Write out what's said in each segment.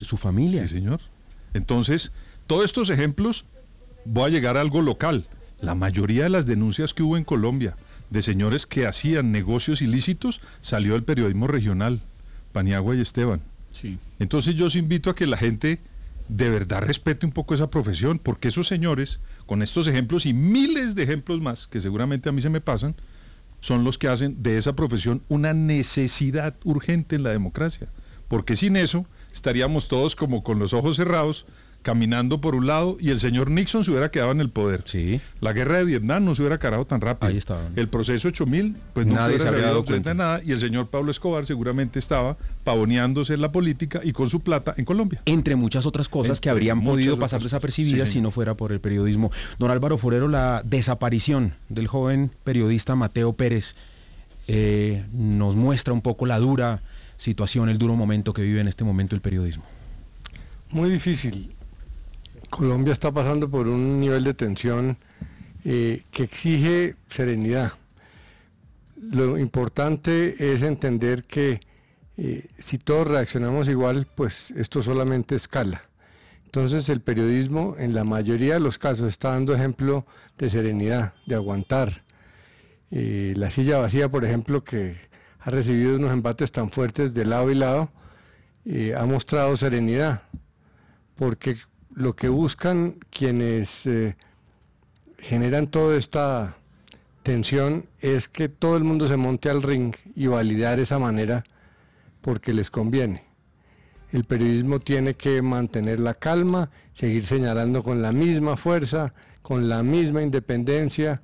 su familia. Sí, señor. Entonces, todos estos ejemplos, voy a llegar a algo local. La mayoría de las denuncias que hubo en Colombia de señores que hacían negocios ilícitos salió del periodismo regional, Paniagua y Esteban. Sí. Entonces yo os invito a que la gente de verdad respete un poco esa profesión, porque esos señores, con estos ejemplos y miles de ejemplos más, que seguramente a mí se me pasan, son los que hacen de esa profesión una necesidad urgente en la democracia. Porque sin eso estaríamos todos como con los ojos cerrados, caminando por un lado, y el señor Nixon se hubiera quedado en el poder. Sí. La guerra de Vietnam no se hubiera acabado tan rápido. Ahí estaban. El proceso 8000, pues no Nadie se habría dado cuenta de nada, y el señor Pablo Escobar seguramente estaba pavoneándose en la política y con su plata en Colombia. Entre muchas otras cosas que habrían podido pasar desapercibidas si no fuera por el periodismo. Don Álvaro Forero, la desaparición del joven periodista Mateo Pérez nos muestra un poco la dura situación, el duro momento que vive en este momento el periodismo. Muy difícil. Colombia está pasando por un nivel de tensión que exige serenidad. Lo importante es entender que si todos reaccionamos igual, pues esto solamente escala. Entonces el periodismo en la mayoría de los casos está dando ejemplo de serenidad, de aguantar. La silla vacía, por ejemplo, que ha recibido unos embates tan fuertes de lado y lado, ha mostrado serenidad, porque lo que buscan quienes generan toda esta tensión es que todo el mundo se monte al ring y validar esa manera porque les conviene. El periodismo tiene que mantener la calma, seguir señalando con la misma fuerza, con la misma independencia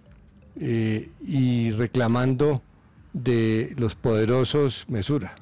y reclamando de los poderosos mesura.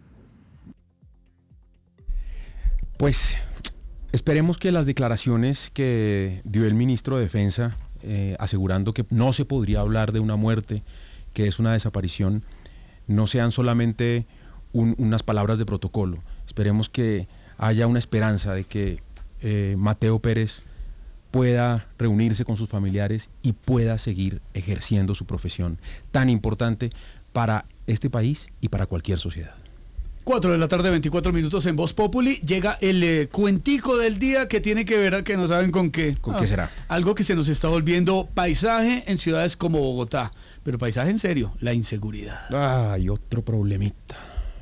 Pues esperemos que las declaraciones que dio el ministro de Defensa, asegurando que no se podría hablar de una muerte, que es una desaparición, no sean solamente unas palabras de protocolo. Esperemos que haya una esperanza de que Mateo Pérez pueda reunirse con sus familiares y pueda seguir ejerciendo su profesión tan importante para este país y para cualquier sociedad. 4:24 en Voz Populi. Llega el cuentico del día que tiene que ver, que no saben con qué. ¿Con qué será? Algo que se nos está volviendo paisaje en ciudades como Bogotá. Pero paisaje en serio, la inseguridad. Ay, otro problemita.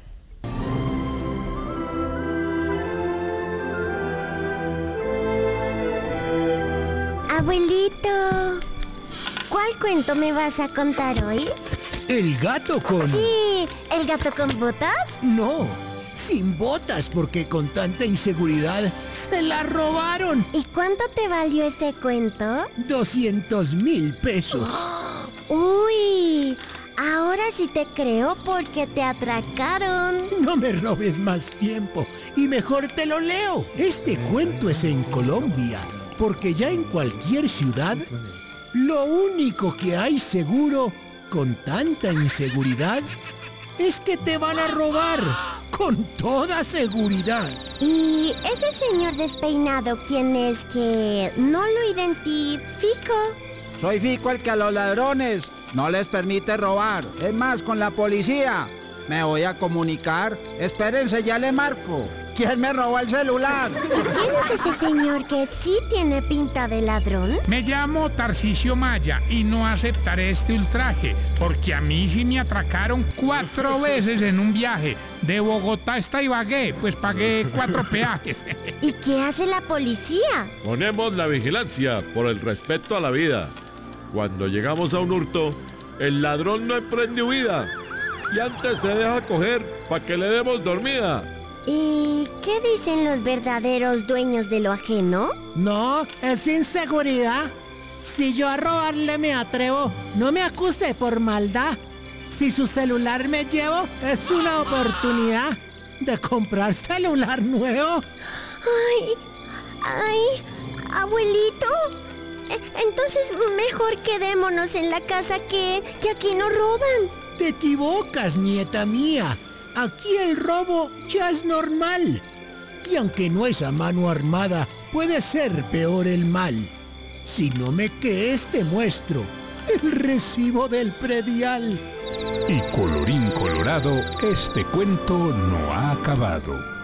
Abuelito, ¿cuál cuento me vas a contar hoy? ¿El gato con...? Sí, ¿el gato con botas? No, sin botas, porque con tanta inseguridad se la robaron. ¿Y cuánto te valió ese cuento? 200,000 pesos. Uy, ahora sí te creo porque te atracaron. No me robes más tiempo y mejor te lo leo. Este cuento es en Colombia, porque ya en cualquier ciudad, lo único que hay seguro con tanta inseguridad es que te van a robar, con toda seguridad. ¿Y ese señor despeinado quién es, que no lo identifico? Soy Fico, el que a los ladrones no les permite robar. Es más, con la policía me voy a comunicar. Espérense, ya le marco. ¿Quién me robó el celular? ¿Quién es ese señor que sí tiene pinta de ladrón? Me llamo Tarcisio Maya y no aceptaré este ultraje, porque a mí sí me atracaron 4 veces en un viaje. De Bogotá hasta Ibagué, pues pagué 4 peajes. ¿Y qué hace la policía? Ponemos la vigilancia por el respeto a la vida. Cuando llegamos a un hurto, el ladrón no emprende huida y antes se deja coger para que le demos dormida. ¿Y qué dicen los verdaderos dueños de lo ajeno? No, es inseguridad. Si yo a robarle me atrevo, no me acuse por maldad. Si su celular me llevo, es una oportunidad de comprar celular nuevo. Ay, abuelito. Entonces mejor quedémonos en la casa que aquí nos roban. Te equivocas, nieta mía. Aquí el robo ya es normal. Y aunque no es a mano armada, puede ser peor el mal. Si no me crees, te muestro el recibo del predial. Y colorín colorado, este cuento no ha acabado.